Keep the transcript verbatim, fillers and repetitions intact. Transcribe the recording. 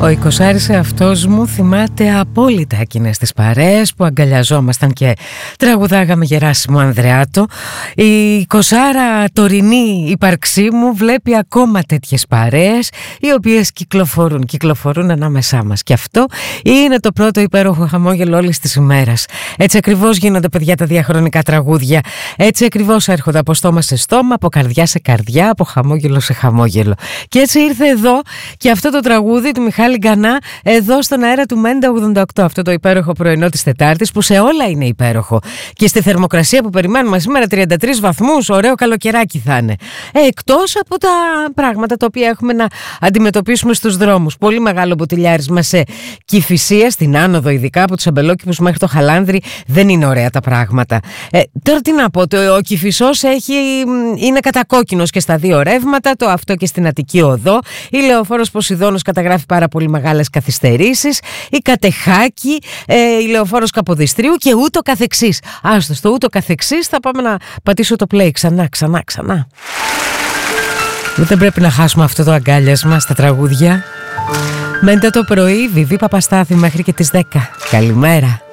Ο εικοσάρης αυτός μου θυμάται απόλυτα εκείνες τις παρέες που αγκαλιαζόμασταν και τραγουδάγαμε Γεράσιμο Ανδρεάτο. Η εικοσάρα τωρινή ύπαρξή μου βλέπει ακόμα τέτοιες παρέες οι οποίες κυκλοφορούν, κυκλοφορούν ανάμεσά μας. Και αυτό είναι το πρώτο υπέροχο χαμόγελο όλης της ημέρας. Έτσι ακριβώς γίνονται, παιδιά, τα διαχρονικά τραγούδια. Έτσι ακριβώς έρχονται από στόμα σε στόμα, από καρδιά σε καρδιά, από χαμόγελο σε χαμόγελο. Και έτσι ήρθε εδώ και αυτό το τραγούδι του Μιχάλη Γκανά εδώ στον αέρα του Μέντα ογδόντα οκτώ, αυτό το υπέροχο πρωινό της Τετάρτης που σε όλα είναι υπέροχο. Και στη θερμοκρασία που περιμένουμε σήμερα τριάντα τρεις βαθμούς, ωραίο καλοκαιράκι θα είναι. Ε, εκτός από τα πράγματα τα οποία έχουμε να αντιμετωπίσουμε στους δρόμους. Πολύ μεγάλο μποτιλιάρισμα σε Κηφισία, στην άνοδο ειδικά από τους Αμπελόκηπους μέχρι το Χαλάνδρι, δεν είναι ωραία τα πράγματα. Ε, τώρα τι να πω, το, ο Κηφισός έχει, είναι κατακόκκινος και στα δύο ρεύματα, το αυτό και στην Αττική Οδό. Η Λεωφόρος Ποσειδώνος καταγράφει πάρα πολύ μεγάλες καθυστερήσεις, η Κατεχάκη, ε, η Λεωφόρος Καποδιστρίου και ούτω καθεξής. Άστο, στο ούτω καθεξής θα πάμε να πατήσω το play ξανά, ξανά, ξανά. Δεν πρέπει να χάσουμε αυτό το αγκάλιασμα στα τραγούδια. Μέντα το πρωί, Βιβί Παπαστάθη μέχρι και τις δέκα. Καλημέρα.